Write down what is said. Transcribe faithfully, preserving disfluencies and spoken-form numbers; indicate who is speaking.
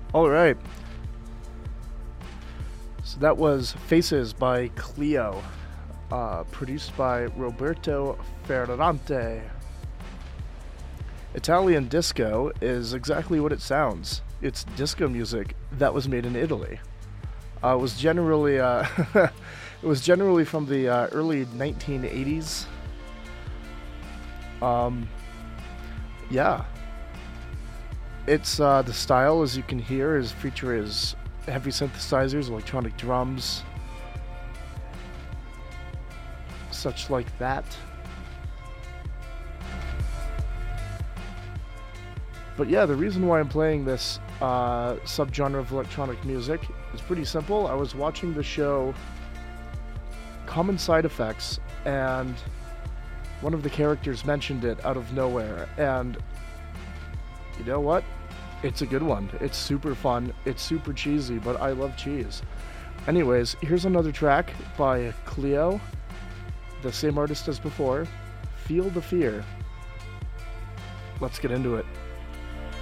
Speaker 1: All right. So that was Faces by Cleo, uh, produced by Roberto Ferrante. Italian disco is exactly what it sounds. It's disco music that was made in Italy. Uh, it was generally uh, it was generally from the uh, early nineteen eighties. Um, yeah, it's uh, the style, as you can hear, is feature is heavy synthesizers, electronic drums, such like that. But yeah, the reason why I'm playing this uh, subgenre of electronic music is pretty simple. I was watching the show Common Side Effects, and one of the characters mentioned it out of nowhere, and you know what? It's a good one. It's super fun. It's super cheesy, but I love cheese. Anyways, here's another track by Cleo, the same artist as before, Feel the Fear. Let's get into it.